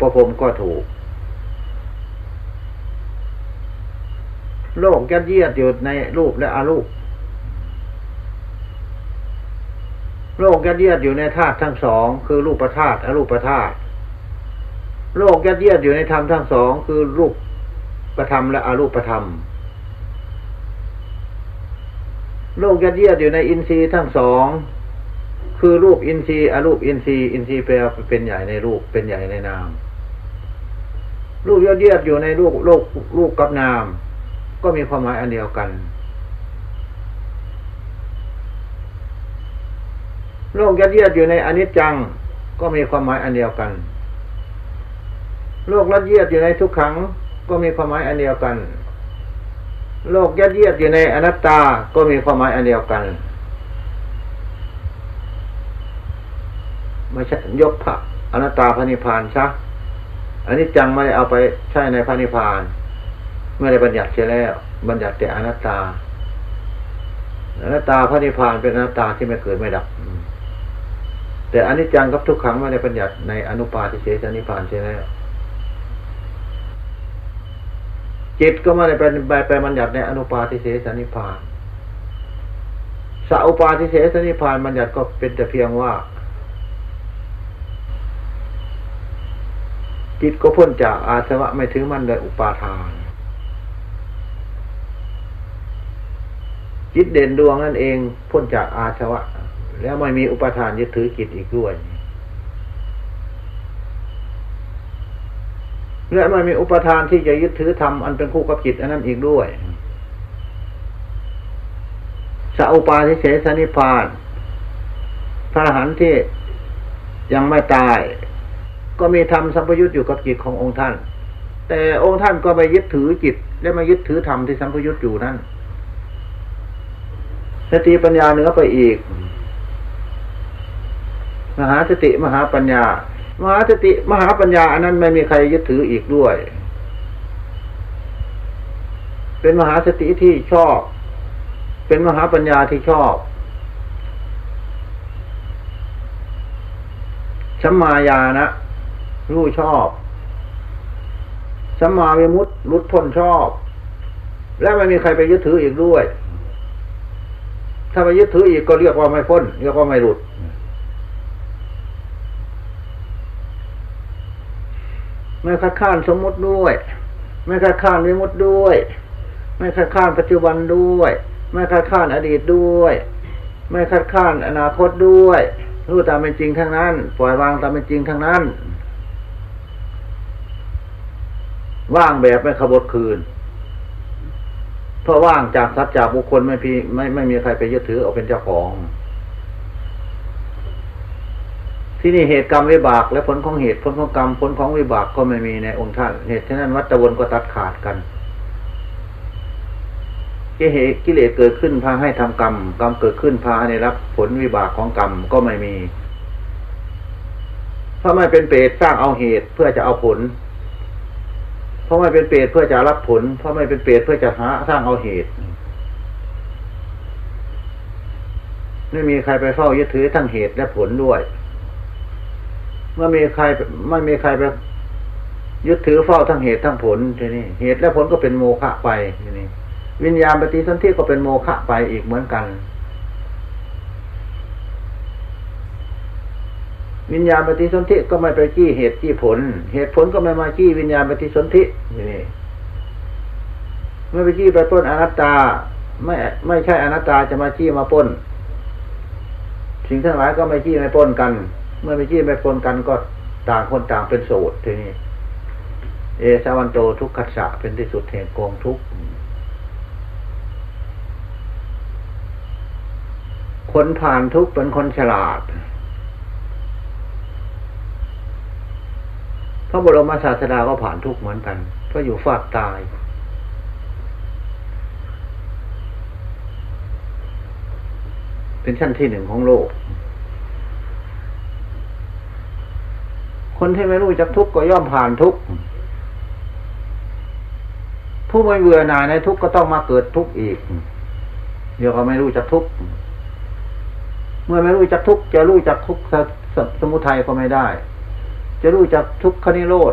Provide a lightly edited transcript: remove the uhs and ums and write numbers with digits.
ปภพก็ถูกโลกยัดเยียดอยู่ในรูปและอรูปโลกยัดเยียดอยู่ในธาตุทั้งสองคือรูปธาตุอรูปธาตุโลกยัดเยียดอยู่ในธรรมทั้งสองคือรูปธรรมและอรูปธรรมโลกยัดเยียดอยู่ในอินทรีย์ทั้งสองคือรูปอินทรีย์อรูปอินทรีย์อินทรีย์แปลเป็นใหญ่ในรูปเป็นใหญ่ในนามรูปยัดเยียดอยู่ในรูปกับนามก็มีความหมายอันเดียวกันโลกยัดเยียดอยู่ในอนิจจังก็มีความหมายอันเดียวกันโลกยัดเยียดอยู่ในทุกขังก็มีความหมายอันเดียวกันโลกยัดเยียดอยู่ในอนัตตาก็มีความหมายอันเดียวกันไม่ใช่ยกพระอนัตตาพระนิพพานซะอนิจจังไม่ได้เอาไปใช้ในพระนิพพานไม่ได้บัญญัติเสียแล้วบัญญัติแต่อนัตตาอนัตตาพระนิพพานเป็นอนัตตาที่ไม่เกิดไม่ดับแต่อนิจจังกับทุกขังไม่ได้บัญญัติในอนุปาทิเสสนิพพานเสียแล้วจิตก็ไม่ได้ไปบัญญัติในอนุปาทิเสสนิพพานสัพปาทิเสสนิพพานบัญญัติก็เป็นแต่เพียงว่าจิตก็พ้นจากอาสวะไม่ถือมั่นโดยอุปาทานจิตเด่นดวงนั่นเองพ้นจากอาสวะแล้วไม่มีอุปาทานยึดถือจิตอีกด้วยและไม่มีอุปาทานที่จะยึดถือธรรมอันเป็นคู่กับจิตอันนั้นอีกด้วยสัพปาทิเสสนิพพานพระอรหันต์ที่ยังไม่ตายก็มีธรรมสัมปยุตอยู่กับจิตขององค์ท่านแต่องค์ท่านก็ไม่ยึดถือจิตและไม่ยึดถือธรรมที่สัมปยุตอยู่นั้นสติปัญญาเหนือไปอีกมหาสติมหาปัญญามหาสติมหาปัญญาอันนั้นไม่มีใครยึดถืออีกด้วยเป็นมหาสติที่ชอบเป็นมหาปัญญาที่ชอบสัมมาญาณะรู้ชอบสัมมาวิมุตติหลุดพ้นชอบและไม่มีใครไปยึดถืออีกด้วยถ้าไปยึดถืออีกก็เรียกว่าไม่พ้นเรียกว่าไม่หลุดไม่คัดค้านสมมติด้วยไม่คัดค้านวิมุตติด้วยไม่คัดค้านปัจจุบันด้วยไม่คัดค้านอดีตด้วยไม่คัดค้านอนาคตด้วยรู้ตามเป็นจริงทั้งนั้นปล่อยวางตามเป็นจริงทั้งนั้นว่างแบบไม่ขบถคืนเพราะว่างจากสัจจะบุคคลไม่มีใครไปยึดถือเอาเป็นเจ้าของที่นี่เหตุกรรมวิบากและผลของเหตุผลของกรรมผลของวิบากก็ไม่มีในองค์ท่านเหตุฉะนั้นวัฏวนก็ตัดขาดกันกิเลสเกิดขึ้นพาให้ทำกรรมกรรมเกิดขึ้นพาให้รับผลวิบากของกรรมก็ไม่มีเพราะไม่เป็นเปรตสร้างเอาเหตุเพื่อจะเอาผลเพราะไม่เป็นเปรตเพื่อจะรับผลเพราะไม่เป็นเปรตเพื่อจะสร้างเอาเหตุไม่มีใครไปเฝ้ายึดถือทั้งเหตุและผลด้วยไม่มีใครไปยึดถือเฝ้าทั้งเหตุทั้งผลทีนี้เหตุและผลก็เป็นโมฆะไปทีนี้วิญญาณปฏิสนธิก็เป็นโมฆะไปอีกเหมือนกันวิญญาณปฏิสนธิก็ไม่ไปจี้เหตุจี้ผลเหตุผลก็ไม่มาจี้วิญญาณปฏิสนธินี่ไม่ไปจี้ไปปล้นอนัตตาไม่ใช่อนัตตาจะมาจี้มาปล้นสิ่งทั้งหลายก็ไม่จี้ไม่ปล้นกันเมื่อไม่จี้ไม่ปล้นกันก็ต่างคนต่างเป็นโสดทีนี้เอสาวันโตทุกขัสสะเป็นที่สุดแห่งกองทุกข์คนผ่านทุกข์เป็นคนฉลาดพระบรมศาสดาก็ผ่านทุกข์เหมือนกันเพราะอยู่ฟากตายเป็นชั้นที่หนึ่งของโลกคนที่ไม่รู้จักทุกข์ก็ย่อมผ่านทุกข์ผู้ไม่เบื่อหน่ายในทุกข์ก็ต้องมาเกิดทุกข์อีกเดี๋ยวก็ไม่รู้จักทุกข์เมื่อไม่รู้จักทุกข์จะรู้จักทุกข์สมุทัยก็ไม่ได้จะรู้จักทุกขนิโรธ